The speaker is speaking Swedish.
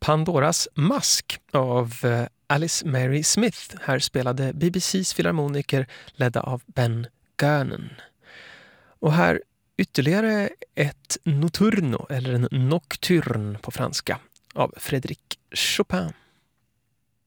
Pandoras mask av Alice Mary Smith. Här spelade BBCs filharmoniker ledda av Ben Gernon. Och här ytterligare ett notturno eller en nocturne på franska av Frédéric Chopin.